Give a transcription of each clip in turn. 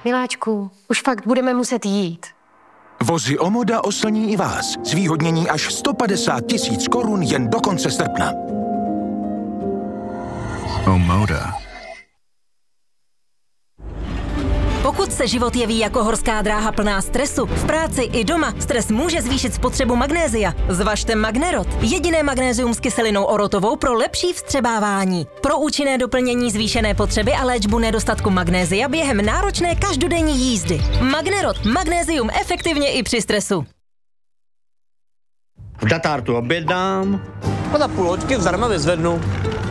Miláčku, už fakt budeme muset jít. Vozy Omoda oslní i vás. Zvýhodnění až 150 000 korun jen do konce srpna. Omoda. Pokud se život jeví jako horská dráha plná stresu, v práci i doma stres může zvýšit spotřebu magnézia. Zvažte Magnerot, jediné magnézium s kyselinou orotovou pro lepší vstřebávání. Pro účinné doplnění zvýšené potřeby a léčbu nedostatku magnézia během náročné každodenní jízdy. Magnerot, magnézium efektivně i při stresu. V Datartu objednám a za půl hoďky zdarma vyzvednu.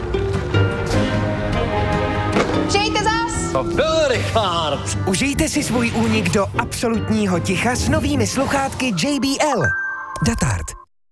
Přijďte zas! To byl Richard! Užijte si svůj únik do absolutního ticha s novými sluchátky JBL. Datart.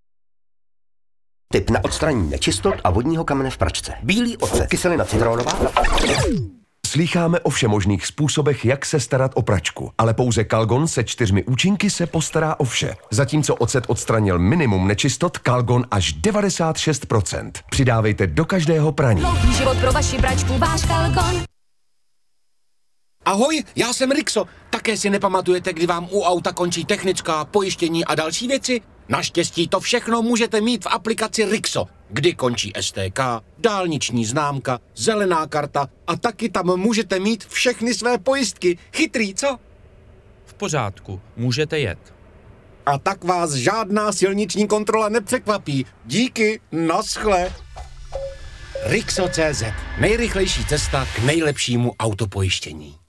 Tip na odstranění nečistot a vodního kamene v pračce. Bílý ocet, kyselina citronová. Slýcháme o všemožných způsobech, jak se starat o pračku, ale pouze Calgon se 4 účinky se postará o vše. Zatímco ocet odstranil minimum nečistot, Calgon až 96%. Přidávejte do každého praní. Dlouhý život pro vaši pračku, váš Calgon. Ahoj, já jsem Rixo. Také si nepamatujete, kdy vám u auta končí technická, pojištění a další věci? Naštěstí to všechno můžete mít v aplikaci Rixo, kdy končí STK, dálniční známka, zelená karta a taky tam můžete mít všechny své pojistky. Chytrý, co? V pořádku, můžete jet. A tak vás žádná silniční kontrola nepřekvapí. Díky, naschle. Rixo.cz. Nejrychlejší cesta k nejlepšímu autopojištění.